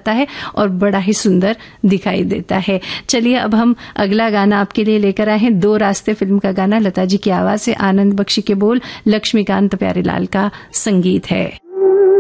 आता है और बड़ा ही सुंदर दिखाई देता है। चलिए अब हम अगला गाना आपके लिए लेकर आए हैं। 2 रास्ते फिल्म का गाना, लता जी की आवाज से, आनंद बख्शी के बोल, लक्ष्मीकांत प्यारेलाल का संगीत है।